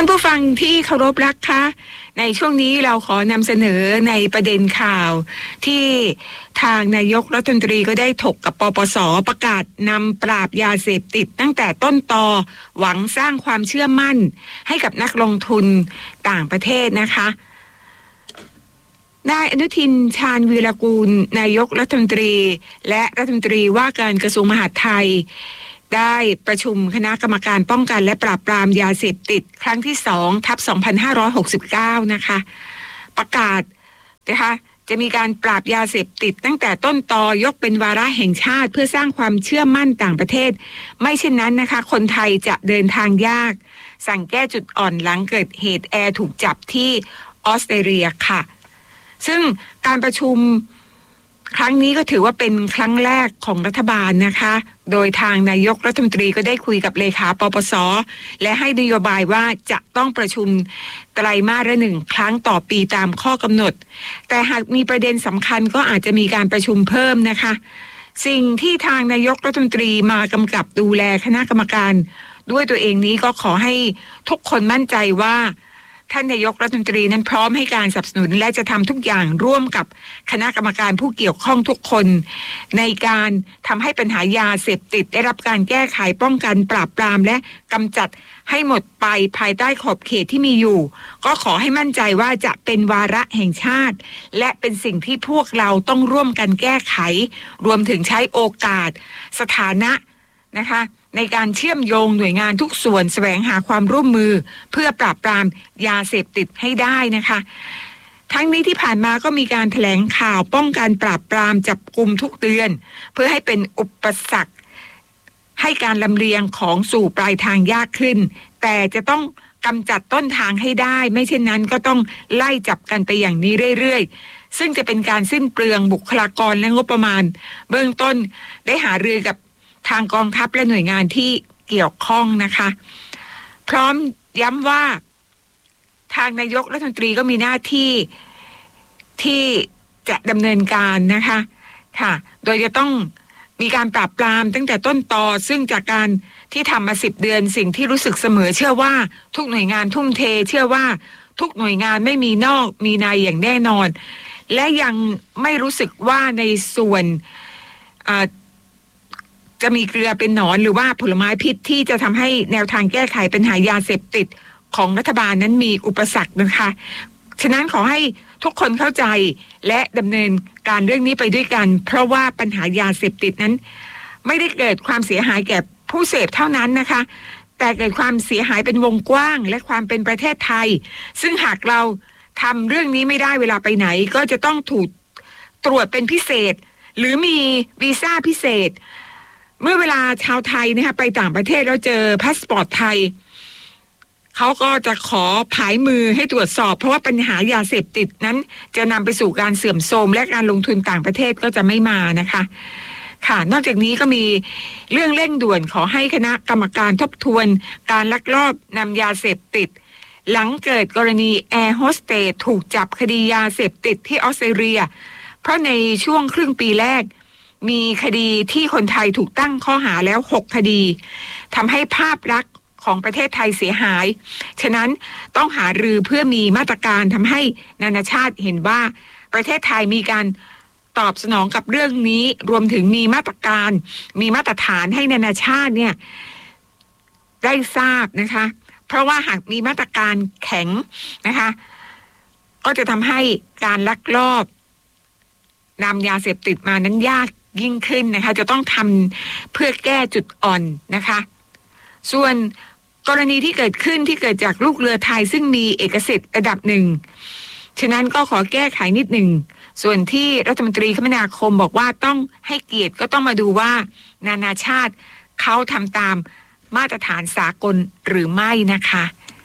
านผู้ฟังที่เคารพรักคะในช่วงนี้เราขอนำเสนอในประเด็นข่าวที่ทางนายกรัฐมนตรีก็ได้ถกกับปปส.ประกาศนำปราบยาเสพติดตั้งแต่ต้นตอหวังสร้างความเชื่อมั่นให้กับนักลงทุนต่างประเทศนะคะนายอนุทินชาญวีรกูลนายกรัฐมนตรีและรัฐมนตรีว่าการกระทรวงมหาดไทยได้ประชุมคณะกรรมการป้องกันและปราบปรามยาเสพติดครั้งที่2/2569นะคะประกาศนะคะจะมีการปราบยาเสพติดตั้งแต่ต้นตอยกเป็นวาระแห่งชาติเพื่อสร้างความเชื่อมั่นต่างประเทศไม่เช่นนั้นนะคะคนไทยจะเดินทางยากสั่งแก้จุดอ่อนหลังเกิดเหตุแอร์ถูกจับที่ออสเตรเลียค่ะซึ่งการประชุมครั้งนี้ก็ถือว่าเป็นครั้งแรกของรัฐบาลนะคะโดยทางนายกรัฐมนตรีก็ได้คุยกับเลขาปปส.และให้นโยบายว่าจะต้องประชุมไตรมาสละ1 ครั้งต่อปีตามข้อกำหนดแต่หากมีประเด็นสำคัญก็อาจจะมีการประชุมเพิ่มนะคะสิ่งที่ทางนายกรัฐมนตรีมากำกับดูแลคณะกรรมการด้วยตัวเองนี้ก็ขอให้ทุกคนมั่นใจว่าท่านนายกรัฐมนตรีนั้นพร้อมให้การสนับสนุนและจะทำทุกอย่างร่วมกับคณะกรรมการผู้เกี่ยวข้องทุกคนในการทำให้ปัญหายาเสพติดได้รับการแก้ไขป้องกันปราบปรามและกำจัดให้หมดไปภายใต้ขอบเขตที่มีอยู่ก็ขอให้มั่นใจว่าจะเป็นวาระแห่งชาติและเป็นสิ่งที่พวกเราต้องร่วมกันแก้ไขรวมถึงใช้โอกาสสถานะนะคะในการเชื่อมโยงหน่วยงานทุกส่วนแสวงหาความร่วมมือเพื่อปราบปรามยาเสพติดให้ได้นะคะทั้งนี้ที่ผ่านมาก็มีการแถลงข่าวป้องกันปราบปรามจับกุมทุกเดือนเพื่อให้เป็นอุปสรรคให้การลำเลียงของสู่ปลายทางยากขึ้นแต่จะต้องกำจัดต้นทางให้ได้ไม่เช่นนั้นก็ต้องไล่จับกันไปอย่างนี้เรื่อยๆซึ่งจะเป็นการสิ้นเปลืองบุคลากรและงบประมาณเบื้องต้นได้หารือกับทางกองทัพและหน่วยงานที่เกี่ยวข้องนะคะพร้อมย้ำว่าทางนายกรัฐมนตรีก็มีหน้าที่ที่จะดำเนินการนะคะค่ะโดยจะต้องมีการปราบปรามตั้งแต่ต้นตอซึ่งจากการที่ทำมา10 เดือนสิ่งที่รู้สึกเสมอเชื่อว่าทุกหน่วยงานทุ่มเทเชื่อว่าทุกหน่วยงานไม่มีนอกมีในอย่างแน่นอนและยังไม่รู้สึกว่าในส่วนจะมีเกลือเป็นหนอนหรือว่าผลไม้พิษที่จะทำให้แนวทางแก้ไขปัญหายาเสพติดของรัฐบาลนั้นมีอุปสรรคนะคะฉะนั้นขอให้ทุกคนเข้าใจและดำเนินการเรื่องนี้ไปด้วยกันเพราะว่าปัญหายาเสพติดนั้นไม่ได้เกิดความเสียหายแก่ผู้เสพเท่านั้นนะคะแต่เกิดความเสียหายเป็นวงกว้างและความเป็นประเทศไทยซึ่งหากเราทำเรื่องนี้ไม่ได้เวลาไปไหนก็จะต้องถูกตรวจเป็นพิเศษหรือมีวีซ่าพิเศษเมื่อเวลาชาวไทยนะคะไปต่างประเทศแล้วเจอพาสปอร์ตไทยเขาก็จะขอผายมือให้ตรวจสอบเพราะว่าปัญหายาเสพติดนั้นจะนำไปสู่การเสื่อมโทรมและการลงทุนต่างประเทศก็จะไม่มานะคะค่ะนอกจากนี้ก็มีเรื่องเร่งด่วนขอให้คณะกรรมการทบทวนการลักลอบนำยาเสพติดหลังเกิดกรณีแอร์โฮสเตสถูกจับคดียาเสพติดที่ออสเตรเลียเพราะในช่วงครึ่งปีแรกมีคดีที่คนไทยถูกตั้งข้อหาแล้ว6 คดีทำให้ภาพลักษณ์ของประเทศไทยเสียหายฉะนั้นต้องหารือเพื่อมีมาตรการทำให้นานาชาติเห็นว่าประเทศไทยมีการตอบสนองกับเรื่องนี้รวมถึงมีมาตรการมีมาตรฐานให้นานาชาติเนี่ยได้ทราบนะคะเพราะว่าหากมีมาตรการแข็งนะคะก็จะทำให้การลักลอบนำยาเสพติดมานั้นยากยิ่งขึ้นนะคะจะต้องทำเพื่อแก้จุดอ่อนนะคะส่วนกรณีที่เกิดขึ้นที่เกิดจากลูกเรือไทยซึ่งมีเอกสิทธิ์ระดับ1ฉะนั้นก็ขอแก้ไขนิดหนึ่งส่วนที่รัฐมนตรีคมนาคมบอกว่าต้องให้เกียรติก็ต้องมาดูว่านานาชาติเขาทำตามมาตรฐานสากลหรือไม่นะคะ